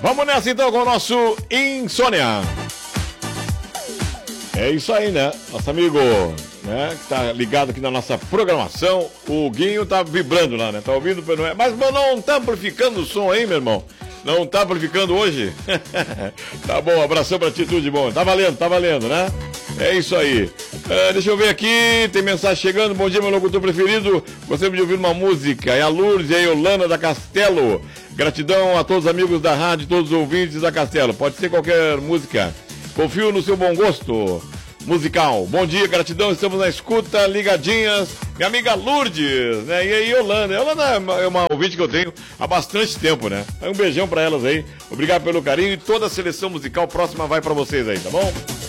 Vamos nessa então com o nosso Insônia. É isso aí, né? Nosso amigo, né, que tá ligado aqui na nossa programação. O Guinho tá vibrando lá, né? Tá ouvindo? Mas não tá amplificando o som aí, meu irmão? Não tá amplificando hoje? Tá bom, abração pra ti, tudo de bom. Tá valendo, né? É isso aí. Deixa eu ver aqui, tem mensagem chegando. Bom dia, meu locutor preferido. Gostaria de ouvir uma música. É a Lourdes e a Yolanda da Castelo. Gratidão a todos os amigos da rádio, todos os ouvintes da Castelo. Pode ser qualquer música. Confio no seu bom gosto musical. Bom dia, gratidão, estamos na escuta, ligadinhas. Minha amiga Lourdes, né? E aí, Yolanda. Yolanda é uma ouvinte que eu tenho há bastante tempo, né? Um beijão pra elas aí. Obrigado pelo carinho e toda a seleção musical próxima vai pra vocês aí, tá bom?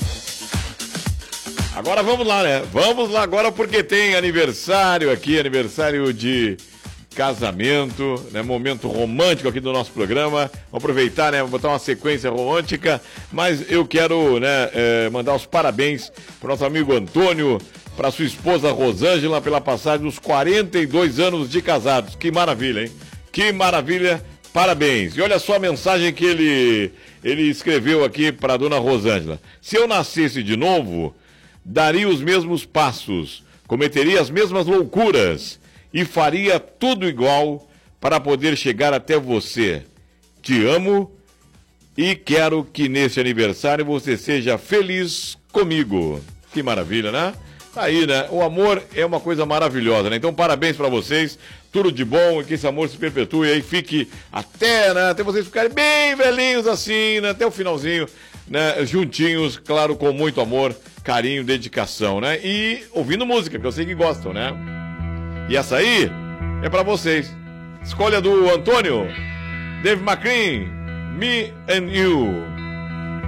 Agora vamos lá, né? Vamos lá agora porque tem aniversário aqui, aniversário de casamento, né? Momento romântico aqui do nosso programa. Vamos aproveitar, né? Vou botar uma sequência romântica, mas eu quero, né, mandar os parabéns pro nosso amigo Antônio, para sua esposa Rosângela pela passagem dos 42 anos de casados. Que maravilha, hein? Que maravilha, parabéns. E olha só a mensagem que ele escreveu aqui para dona Rosângela. Se eu nascesse de novo, daria os mesmos passos, cometeria as mesmas loucuras e faria tudo igual para poder chegar até você. Te amo e quero que nesse aniversário você seja feliz comigo. Que maravilha, né? Aí, né? O amor é uma coisa maravilhosa, né? Então, parabéns pra vocês, tudo de bom e que esse amor se perpetue aí, fique até, né? Até vocês ficarem bem velhinhos assim, né? Até o finalzinho, né? Juntinhos, claro, com muito amor, carinho, dedicação, né? E ouvindo música, que eu sei que gostam, né? E essa aí é pra vocês. Escolha do Antônio, Dave McCree, Me and You.